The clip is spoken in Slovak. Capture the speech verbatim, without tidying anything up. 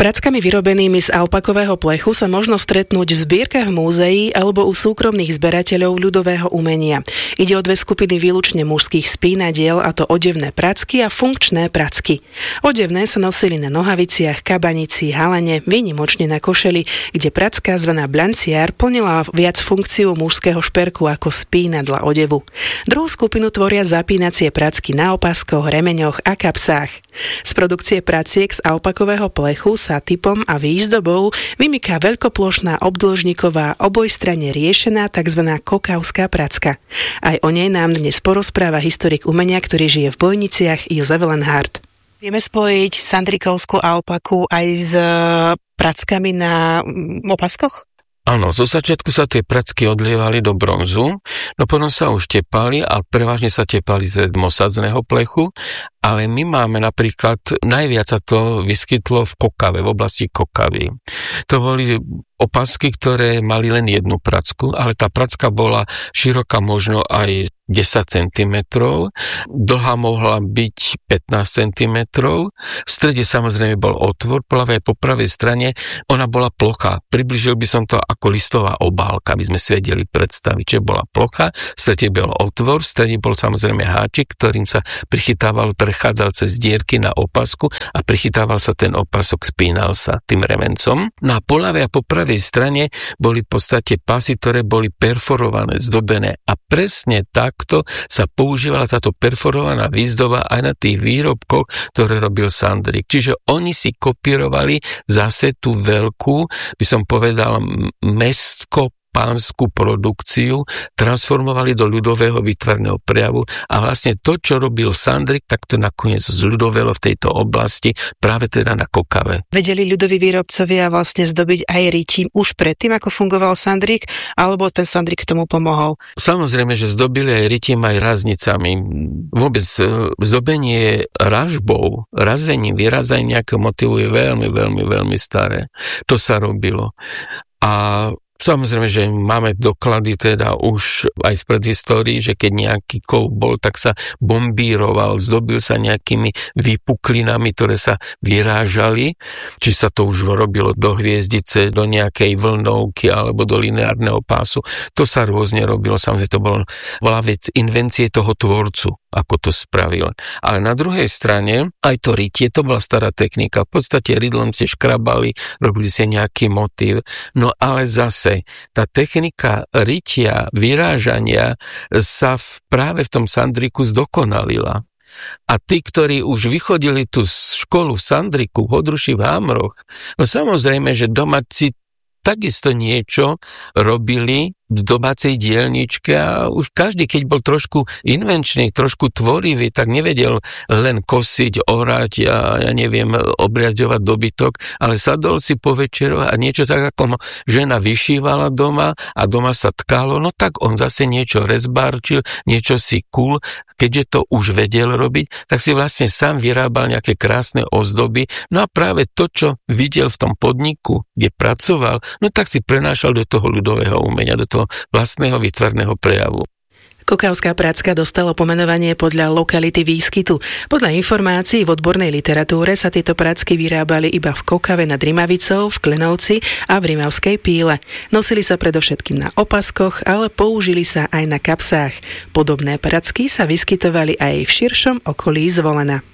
prackami vyrobenými z alpakového plechu sa možno stretnúť v zbierkach múzeí alebo u súkromných zberateľov ľudového umenia. Ide o dve skupiny výlučne mužských spínadiel, a to odevné pracky a funkčné pracky. Odevné sa nosili na nohaviciach, kabanici, halene, výnimočne na košeli, kde pracka zvaná blanciár plnila viac funkciu mužského šperku ako spínadla odevu. Druhú skupinu tvoria zapínacie pracky na opaskoch, remeňoch a kapsách. Z produkcie praciek z alpakového plechu sa typom a výzdobou vymyká veľkoplošná obdĺžniková obojstranne riešená tzv. Kokavská pracka. Aj o nej nám dnes porozpráva historik umenia, ktorý žije v Bojniciach, Jozef Lenhardt. Vieme spojiť sandrikovskú alpaku aj s prackami na opaskoch? Áno, zo začiatku sa tie pracky odlievali do bronzu, no potom sa už tepali a prevažne sa tepali z mosadzného plechu, ale my máme napríklad, najviac sa to vyskytlo v Kokave, v oblasti Kokavy. To boli opasky, ktoré mali len jednu pracku, ale tá pracka bola široká možno aj desať centimetrov, dlhá mohla byť pätnásť centimetrov, v strede samozrejme bol otvor, po ľavej po pravej strane ona bola plochá. Približil by som to ako listová obálka, aby sme si vedeli predstaviť, že bola plocha, v strede bol otvor, v strede bol samozrejme háčik, ktorým sa prichytával, prechádzal cez dierky na opasku a prichytával sa ten opasok, spínal sa tým remencom. No a po ľavej a po pravej strane boli v podstate pasy, ktoré boli perforované, zdobené a presne tak to sa používala táto perforovaná výzdoba aj na tých výrobkoch, ktoré robil Sandrik. Čiže oni si kopírovali zase tú veľkú, by som povedal, mestko pánsku produkciu, transformovali do ľudového výtvarného prejavu a vlastne to, čo robil Sandrik, tak to nakoniec zľudovelo v tejto oblasti, práve teda na Kokave. Vedeli ľudoví výrobcovia vlastne zdobiť aj rytím už predtým, ako fungoval Sandrik, alebo ten Sandrik k tomu pomohol? Samozrejme, že zdobili aj rytím, aj raznicami. Vôbec zdobenie ražbou, razením, vyrazaním nejakého motivu je veľmi, veľmi, veľmi staré. To sa robilo. A samozrejme, že máme doklady teda už aj z predhistórii, že keď nejaký kov bol, tak sa bombíroval, zdobil sa nejakými výpuklinami, ktoré sa vyrážali, či sa to už robilo do hviezdice, do nejakej vlnovky alebo do lineárneho pásu. To sa rôzne robilo, samozrejme to bolo, bola vec invencie toho tvorcu, ako to spravil. Ale na druhej strane, aj to rytie, to bola stará technika. V podstate rydlom ste škrabali, robili si nejaký motív. No ale zase, tá technika rytia, vyrážania sa v, práve v tom Sandriku zdokonalila. A tí, ktorí už vychodili tú školu v Sandriku, v Hodruši, v Hámroch, no samozrejme, že doma si takisto niečo robili v domácej dielničke a už každý, keď bol trošku invenčný, trošku tvorivý, tak nevedel len kosiť, orať a ja neviem, obriadovať dobytok, ale sadol si po večeru a niečo tak, ako žena vyšívala doma a doma sa tkalo, no tak on zase niečo rezbárčil, niečo si kul, keďže to už vedel robiť, tak si vlastne sám vyrábal nejaké krásne ozdoby, no a práve to, čo videl v tom podniku, kde pracoval, no tak si prenášal do toho ľudového umenia, do toho vlastného výtvarného prejavu. Kokavská pracka dostalo pomenovanie podľa lokality výskytu. Podľa informácií v odbornej literatúre sa tieto pracky vyrábali iba v Kokave nad Rimavicou, v Klenovci a v Rimavskej Píle. Nosili sa predovšetkým na opaskoch, ale použili sa aj na kapsách. Podobné pracky sa vyskytovali aj v širšom okolí Zvolena.